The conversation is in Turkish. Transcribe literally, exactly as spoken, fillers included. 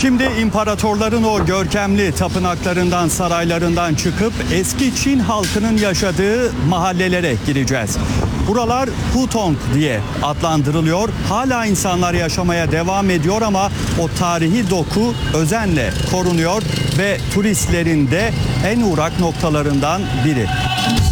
Şimdi imparatorların o görkemli tapınaklarından, saraylarından çıkıp eski Çin halkının yaşadığı mahallelere gireceğiz. Buralar Hutong diye adlandırılıyor. Hala insanlar yaşamaya devam ediyor ama o tarihi doku özenle korunuyor ve turistlerin de en uğrak noktalarından biri.